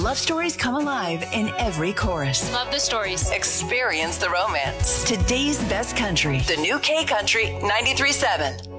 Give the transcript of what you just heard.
love stories come alive in every chorus. Love the stories. Experience the romance. Today's best country. The new K Country 93.7.